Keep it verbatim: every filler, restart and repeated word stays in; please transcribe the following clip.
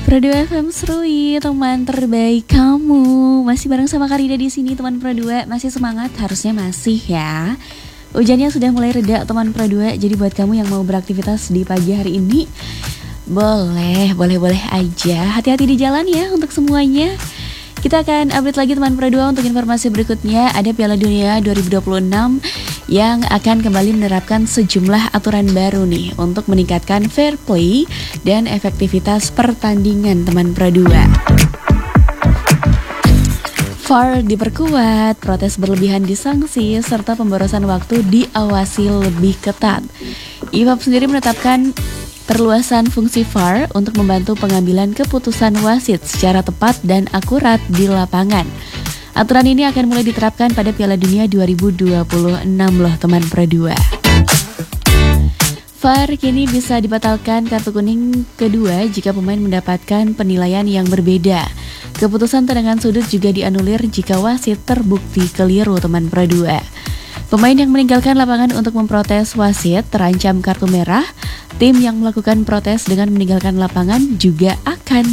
Pro dua F M Serui, teman terbaik kamu. Masih bareng sama Karida di sini, teman Pro dua. Masih semangat? Harusnya masih ya. Hujannya sudah mulai reda, teman Pro dua. Jadi buat kamu yang mau beraktivitas di pagi hari ini, boleh, boleh-boleh aja. Hati-hati di jalan ya untuk semuanya. Kita akan update lagi teman Pro dua untuk informasi berikutnya. Ada Piala Dunia dua ribu dua puluh enam yang akan kembali menerapkan sejumlah aturan baru nih untuk meningkatkan fair play dan efektivitas pertandingan teman Pro dua. V A R diperkuat, protes berlebihan disanksi, serta pemborosan waktu diawasi lebih ketat. I F A B sendiri menetapkan perluasan fungsi V A R untuk membantu pengambilan keputusan wasit secara tepat dan akurat di lapangan. Aturan ini akan mulai diterapkan pada Piala Dunia dua ribu dua puluh enam loh teman Pro dua. V A R kini bisa dibatalkan kartu kuning kedua jika pemain mendapatkan penilaian yang berbeda. Keputusan tendangan sudut juga dianulir jika wasit terbukti keliru teman Pro dua. Pemain yang meninggalkan lapangan untuk memprotes wasit terancam kartu merah. Tim yang melakukan protes dengan meninggalkan lapangan juga akan